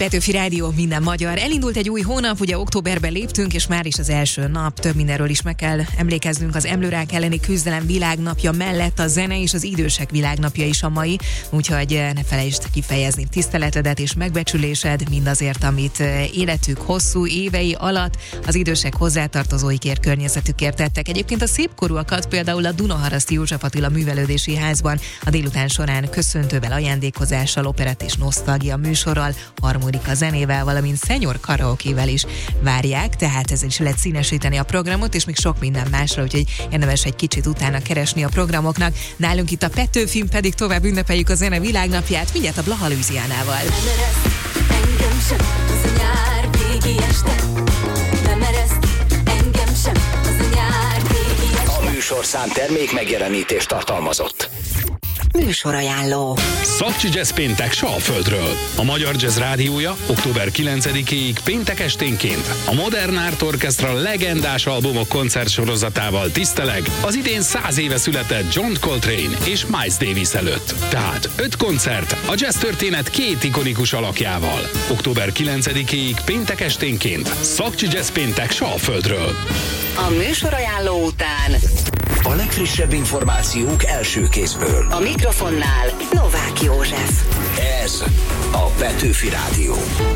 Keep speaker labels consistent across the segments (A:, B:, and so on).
A: Petőfi Rádió, minden magyar. Elindult egy új hónap, ugye októberben léptünk, és már is az első nap. Több mindenről is meg kell emlékeznünk. Az emlőrák elleni küzdelem világnapja mellett a zene és az idősek világnapja is a mai. Úgyhogy ne felejtsd kifejezni tiszteletedet és megbecsülésed mindazért, amit életük hosszú évei alatt az idősek hozzátartozóikért, környezetükért tettek. Egyébként a szépkorúakat például a Dunaharaszti József Attila Művelődési Házban a délután során köszöntővel, ajándékozással, operett és nosztalgia műsorral, harmonika zenével, valamint senior karaokével is várják, tehát ezzel is lehet színesíteni a programot, és még sok minden másra, úgyhogy érdemes egy kicsit utána keresni a programoknak. Nálunk itt a Petőfin pedig tovább ünnepeljük a zene világnapját, mindjárt a Blaha Louisianával.
B: Nem ereszt engem sem az a nyár végi este. Nem ereszt engem sem az a nyár végi este.
C: A műsorszám termék megjelenítést tartalmazott.
D: Műsorajánló.
E: Szakcsi Jazz péntek Salföldről. A Magyar Jazz Rádiója október 9-ig péntek esténként a Modern Art Orchestra legendás albumok koncertsorozatával tiszteleg az idén 100 éve született John Coltrane és Miles Davis előtt. Tehát 5 koncert a jazz történet 2 ikonikus alakjával. Október 9-ig péntek esténként Szakcsi Jazz péntek Salföldről.
D: A műsorajánló után
C: A legfrissebb információk első kézből.
D: a mikrofonnál Novák József.
C: Ez a Petőfi Rádió.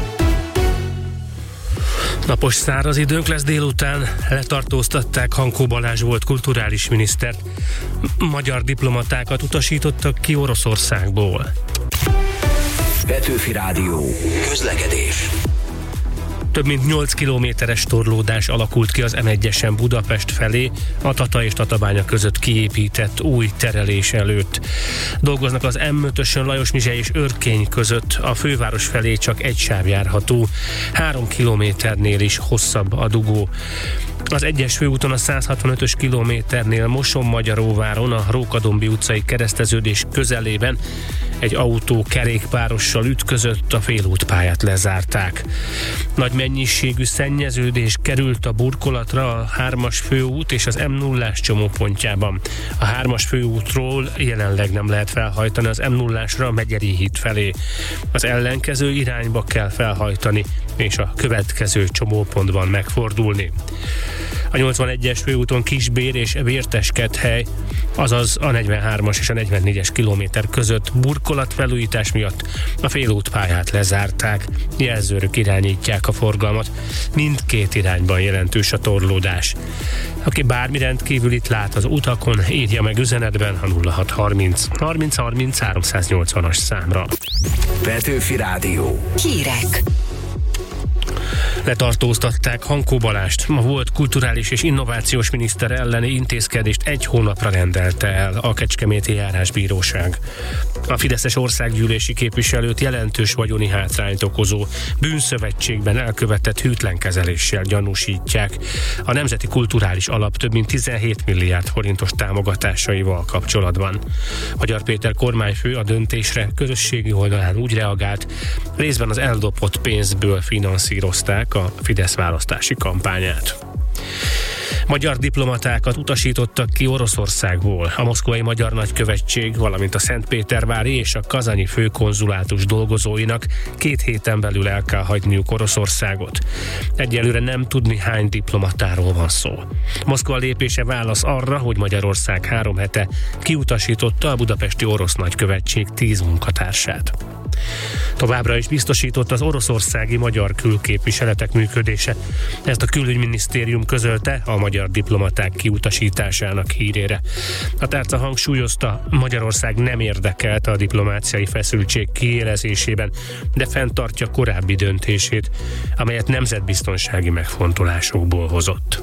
F: Napos száraz időnk lesz délután, letartóztatták Hankó Balázs volt kulturális minisztert. Magyar diplomatákat utasítottak ki Oroszországból.
C: Petőfi Rádió. Közlekedés.
F: Több mint 8 kilométeres torlódás alakult ki az M1-esen Budapest felé, a Tata és Tatabánya között kiépített új terelés előtt. Dolgoznak az M5-ösön Lajosmizsely és Örkény között, a főváros felé csak egy sáv járható, 3 kilométernél is hosszabb a dugó. Az 1-es főúton a 165-ös kilométernél Moson-Magyaróváron a Rókadombi utcai kereszteződés közelében egy autó kerékpárossal ütközött, a félútpályát lezárták. Nagy mennyiségű szennyeződés került a burkolatra a 3-as főút és az M0-ás csomópontjában. A 3-as főútról jelenleg nem lehet felhajtani az M0-ásra a Megyeri híd felé. Az ellenkező irányba kell felhajtani, és a következő csomópontban megfordulni. A 81-es főúton Kisbér és Vérteskethely, azaz a 43-as és a 44-es kilométer között burkolatfelújítás miatt a félútpályát lezárták, jelzőrök irányítják a forgalmat, mindkét irányban jelentős a torlódás. Aki bármi rendkívülit lát az utakon, írja meg üzenetben a 0630 30 30 380-as számra.
C: Petőfi Rádió.
D: Hírek.
F: Letartóztatták Hankó Balást, a volt kulturális és innovációs miniszter elleni intézkedést 1 hónapra rendelte el a Kecskeméti Járásbíróság. A fideszes országgyűlési képviselőt jelentős vagyoni hátrányt okozó bűnszövetségben elkövetett hűtlenkezeléssel gyanúsítják a Nemzeti Kulturális Alap több mint 17 milliárd forintos támogatásaival kapcsolatban. Magyar Péter kormányfő a döntésre közösségi oldalán úgy reagált, részben az eldobott pénzből finanszírozták a Fidesz választási kampányát. Magyar diplomatákat utasítottak ki Oroszországból. A moszkvai magyar nagykövetség, valamint a szentpétervári és a kazanyi főkonzulátus dolgozóinak 2 héten belül el kell hagyniuk Oroszországot. Egyelőre nem tudni, hány diplomatáról van szó. Moszkva lépése válasz arra, hogy Magyarország 3 hete kiutasította a budapesti orosz nagykövetség 10 munkatársát. Továbbra is biztosított az oroszországi magyar külképviseletek működése. Ezt a külügyminisztérium közölte a magyar diplomaták kiutasításának hírére. A tárca hangsúlyozta, Magyarország nem érdekelt a diplomáciai feszültség kiélezésében, de fenntartja korábbi döntését, amelyet nemzetbiztonsági megfontolásokból hozott.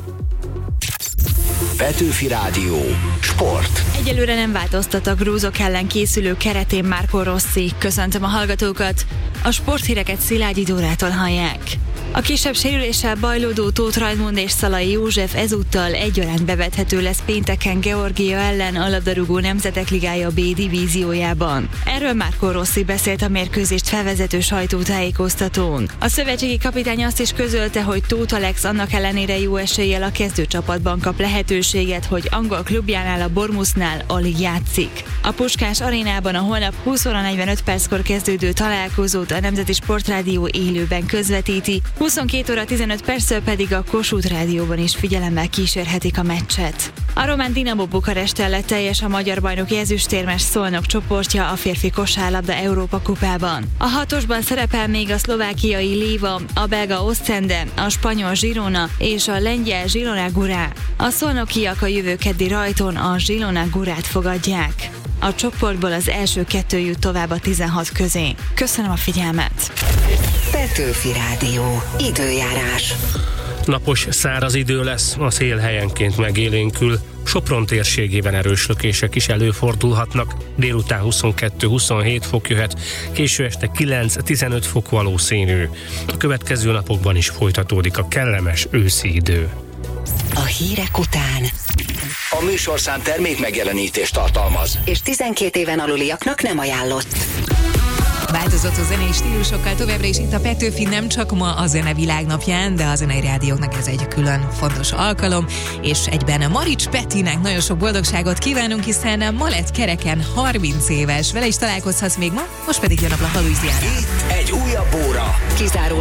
C: Petőfi Rádió. Sport.
G: Egyelőre nem változtat a grúzok ellen készülő keretén Marco Rossi. Köszöntöm a hallgatókat! A sporthíreket Szilágyi Dórától hallják. A kisebb sérüléssel bajlódó Tóth Rajmund és Szalai József ezúttal egyaránt bevethető lesz pénteken Georgia ellen a labdarúgó Nemzetek Ligája B divíziójában. Erről Marco Rossi beszélt a mérkőzést felvezető sajtótájékoztatón. A szövetségi kapitány azt is közölte, hogy Tóth Alex annak ellenére jó eséllyel a kezdőcsapatban kap lehetőséget, hogy angol klubjánál, a Bournemouth-nál alig játszik. A Puskás arénában a holnap 20 óra 45 perckor kezdődő találkozót a Nemzeti Sportrádió élőben közvetíti, 22 óra 15 perccel pedig a Kossuth Rádióban is figyelemmel kísérhetik a meccset. A román Dinamo Bukaresttel lett teljes a magyar bajnoki ezüstérmes Szolnok csoportja a férfi kosárlabda Európa kupában. A hatosban szerepel még a szlovákiai Léva, a belga Ostende, a spanyol Girona és a lengyel Zielona Góra. A szolnokiak a jövő keddi rajton a Zielona Górát fogadják. A csoportból az első 2 jut tovább a 16 közé. Köszönöm a figyelmet!
D: Petőfi Rádió. Időjárás.
F: Napos, száraz idő lesz, a szél helyenként megélénkül. Sopron térségében erős lökések is előfordulhatnak. Délután 22-27 fok jöhet, késő este 9-15 fok valószínű. A következő napokban is folytatódik a kellemes őszi idő.
D: A hírek után
C: A műsorszám termék megjelenítést tartalmaz,
D: és 12 éven aluliaknak nem ajánlott.
A: Változatos zenei stílusokkal továbbra is itt a Petőfi, nem csak ma a Zene Világnapján, de a zenei rádióknak ez egy külön fontos alkalom, és egyben Marics Petinek nagyon sok boldogságot kívánunk, hiszen ma lett kereken 30 éves, vele is találkozhatsz még ma, most pedig jön a Blaha Louisiana.
C: egy újabb óra.
D: Kizárólag